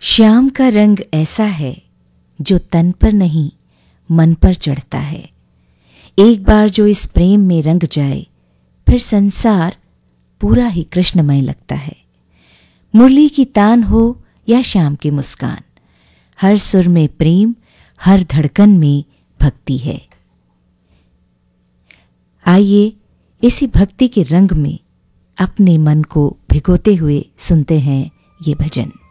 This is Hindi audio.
श्याम का रंग ऐसा है जो तन पर नहीं मन पर चढ़ता है। एक बार जो इस प्रेम में रंग जाए फिर संसार पूरा ही कृष्णमय लगता है। मुरली की तान हो या श्याम की मुस्कान, हर सुर में प्रेम, हर धड़कन में भक्ति है। आइए इसी भक्ति के रंग में अपने मन को भिगोते हुए सुनते हैं ये भजन।